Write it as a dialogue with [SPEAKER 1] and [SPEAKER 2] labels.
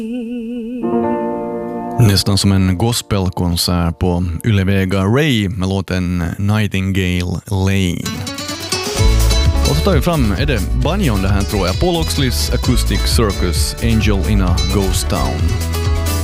[SPEAKER 1] Nästan som en gospelkonsert på Ylevega Ray med låten Nightingale Lane. Och så tar vi fram, är det banjon det här tror jag, Paul Oxleys Acoustic Circus, Angel in a Ghost Town.